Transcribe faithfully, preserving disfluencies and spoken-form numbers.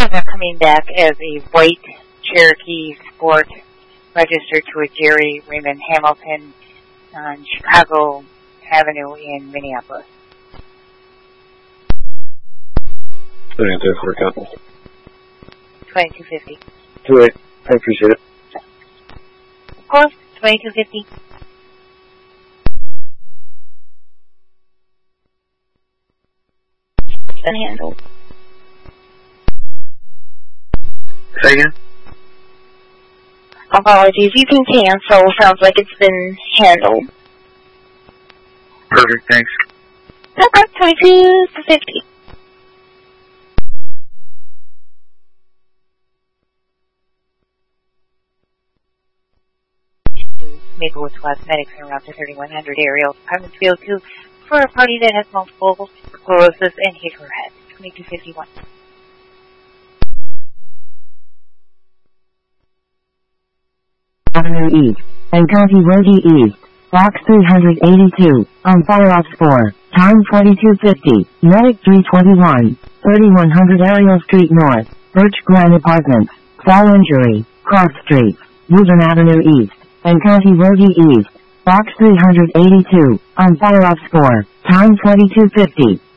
are coming back as a white Cherokee Sport registered to a Jerry Raymond Hamilton on Chicago Avenue in Minneapolis. Good answer for a couple. twenty-two fifty. Two eight. I appreciate it. Of course, twenty-two fifty. Unhandled. Say again? Apologies, you can cancel. Sounds like it's been handled. Perfect, thanks. Okay, twenty-two fifty. Maplewood Cosmetics in around the thirty-one hundred Ariel Apartments Field two for a party that has multiple sclerosis and hit her head. twenty-two fifty-one. Avenue East, and County Road East, Box three eighty-two, on Fire Ops four, time twenty-two fifty, Medic three twenty-one, thirty-one hundred Ariel Street North, Birch Glen Apartments, Fall Injury, Cross Street, Woburn Avenue East, and County Road East, Box three eighty-two, on Fire Ops four, time twenty-two fifty.